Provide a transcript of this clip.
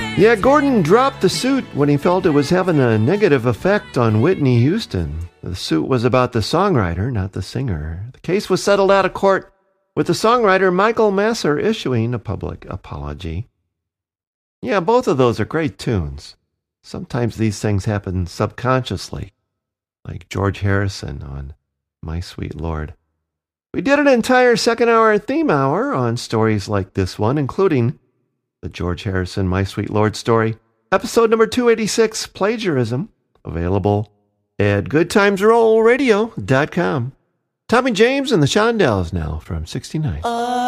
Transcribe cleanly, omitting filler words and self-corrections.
Yeah, Gordon dropped the suit when he felt it was having a negative effect on Whitney Houston. The suit was about the songwriter, not the singer. The case was settled out of court, with the songwriter Michael Masser issuing a public apology. Yeah, both of those are great tunes. Sometimes these things happen subconsciously, like George Harrison on My Sweet Lord. We did an entire second-hour theme hour on stories like this one, including the George Harrison My Sweet Lord story, episode number 286, Plagiarism, available at GoodTimesRollRadio.com. Tommy James and the Shondells now from 69.